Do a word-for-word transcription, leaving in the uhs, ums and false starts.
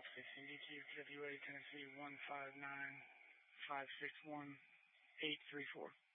Copy. C D Q W A Tennessee one five nine five six one eight three four.